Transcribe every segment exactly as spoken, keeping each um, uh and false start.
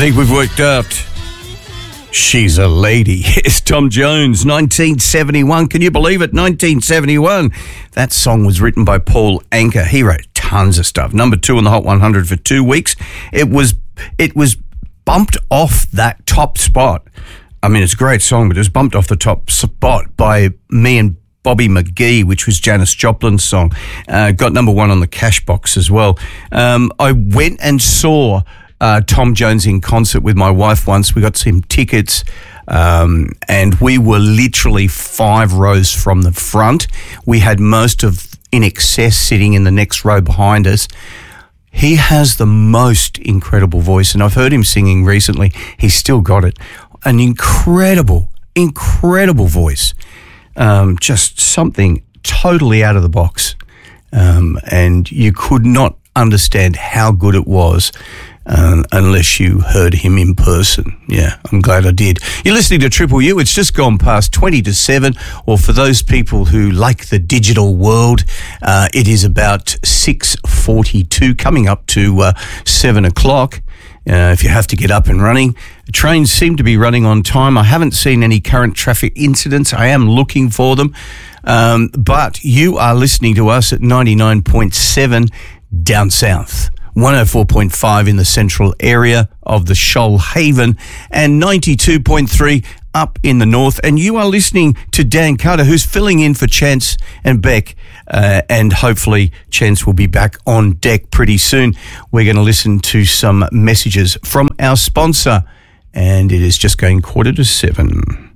think we've worked out she's a lady. It's Tom Jones, nineteen seventy-one. Can you believe it? nineteen seventy-one. That song was written by Paul Anka. He wrote tons of stuff. Number two on the Hot one hundred for two weeks. It was it was bumped off that top spot. I mean, it's a great song, but it was bumped off the top spot by me and Bobby McGee, which was Janis Joplin's song. Uh, got number one on the Cashbox as well. Um, I went and saw uh, Tom Jones in concert with my wife once. We got some tickets, um, and we were literally five rows from the front. We had most of In Excess sitting in the next row behind us. He has the most incredible voice, and I've heard him singing recently. He's still got it. An incredible, incredible voice. Um, just something totally out of the box. Um, and you could not understand how good it was um, unless you heard him in person. Yeah, I'm glad I did. You're listening to Triple U. It's just gone past twenty to seven, or for those people who like the digital world, uh, it is about six forty-two, coming up to uh, seven o'clock. Uh, if you have to get up and running. The trains seem to be running on time. I haven't seen any current traffic incidents. I am looking for them. Um, but you are listening to us at ninety-nine point seven down south, one oh four point five in the central area of the Shoalhaven, and ninety-two point three up in the north. And you are listening to Dan Carter, who's filling in for Chance and Beck. Uh, and hopefully Chance will be back on deck pretty soon. We're going to listen to some messages from our sponsor, and it is just going quarter to seven.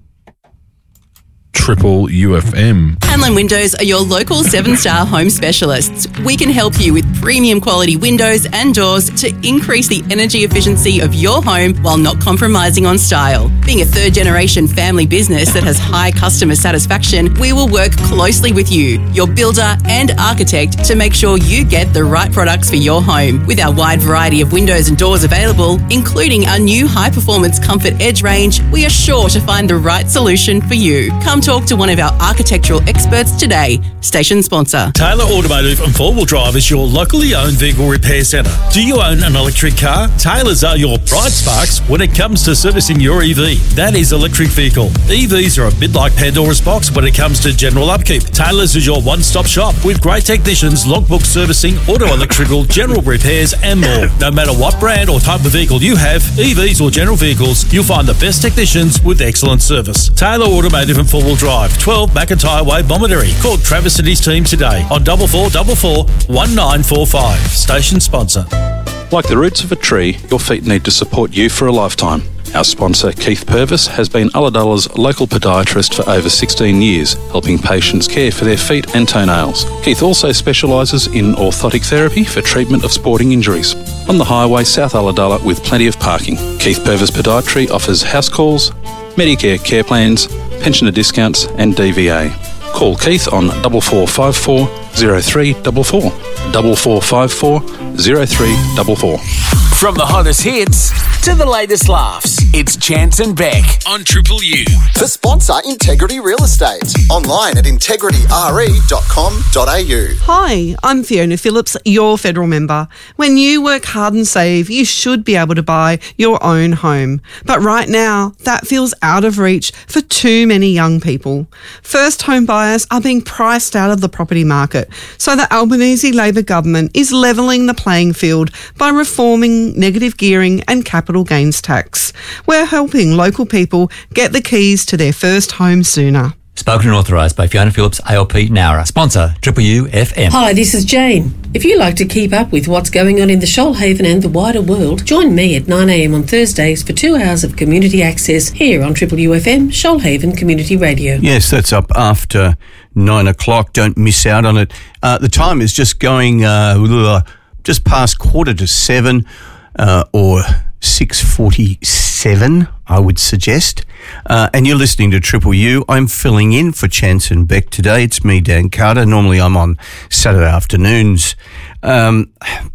Triple U F M. Hanlon Windows are your local seven-star home specialists. We can help you with premium quality windows and doors to increase the energy efficiency of your home while not compromising on style. Being a third-generation family business that has high customer satisfaction, we will work closely with you, your builder and architect, to make sure you get the right products for your home. With our wide variety of windows and doors available, including our new high-performance Comfort Edge range, we are sure to find the right solution for you. Come talk to one of our architectural experts today. Station sponsor. Taylor Automotive and Four Wheel Drive is your locally owned vehicle repair centre. Do you own an electric car? Taylor's are your bright sparks when it comes to servicing your E V. That is electric vehicle. E Vs are a bit like Pandora's box when it comes to general upkeep. Taylor's is your one-stop shop with great technicians, logbook servicing, auto electrical, general repairs and more. No matter what brand or type of vehicle you have, E Vs or general vehicles, you'll find the best technicians with excellent service. Taylor Automotive and Four Wheel Drive, twelve McIntyre Way, Bomaderry. Call Travis and his team today on double four double four one nine four five. Station sponsor. Like the roots of a tree, your feet need to support you for a lifetime. Our sponsor, Keith Purvis, has been Ulladulla's local podiatrist for over sixteen years, helping patients care for their feet and toenails. Keith also specialises in orthotic therapy for treatment of sporting injuries. On the highway, South Ulladulla, with plenty of parking. Keith Purvis Podiatry offers house calls, Medicare care plans, pensioner discounts and D V A. Call Keith on double four five four zero three four four, double four five four zero three four four. From the hottest hits to the latest laughs, it's Chance and Beck on Triple U. For sponsor Integrity Real Estate. Online at integrity r e dot com dot a u. Hi, I'm Fiona Phillips, your federal member. When you work hard and save, you should be able to buy your own home. But right now, that feels out of reach for too many young people. First home buyers are being priced out of the property market, so the Albanese Labor government is levelling the playing field by reforming negative gearing and capital gains tax. We're helping local people get the keys to their first home sooner. Spoken and authorised by Fiona Phillips, A L P Nowra. Sponsor, Triple U F M. Hi, this is Jane. If you like to keep up with what's going on in the Shoalhaven and the wider world, join me at nine a m on Thursdays for two hours of community access here on Triple U F M, Shoalhaven Community Radio. Yes, that's up after nine o'clock. Don't miss out on it. Uh, the time is just going uh, just past quarter to seven. Uh, or six forty-seven, I would suggest. Uh, and you're listening to Triple U. I'm filling in for Chance and Beck today. It's me, Dan Carter. Normally I'm on Saturday afternoons. Um,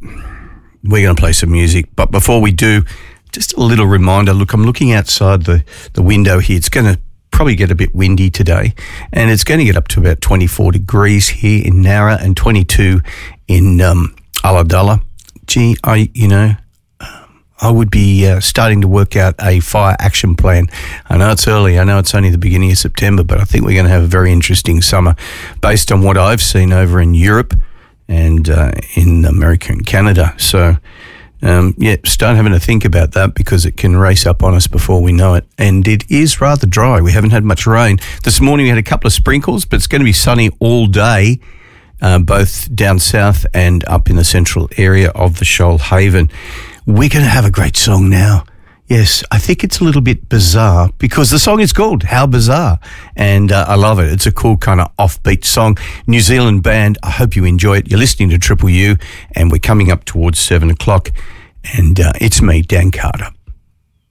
we're going to play some music. But before we do, just a little reminder. Look, I'm looking outside the, the window here. It's going to probably get a bit windy today. And it's going to get up to about twenty-four degrees here in Nowra and twenty-two in um, Ulladulla. Gee, I, you know... I would be uh, starting to work out a fire action plan. I know it's early. I know it's only the beginning of September, but I think we're going to have a very interesting summer based on what I've seen over in Europe and uh, in America and Canada. So, um, yeah, start having to think about that because it can race up on us before we know it. And it is rather dry. We haven't had much rain. This morning we had a couple of sprinkles, but it's going to be sunny all day. Uh, both down south and up in the central area of the Shoalhaven. We're going to have a great song now. Yes, I think it's a little bit bizarre because the song is called How Bizarre, and uh, I love it. It's a cool kind of offbeat song. New Zealand band. I hope you enjoy it. You're listening to Triple U, and we're coming up towards seven o'clock, and uh, it's me, Dan Carter.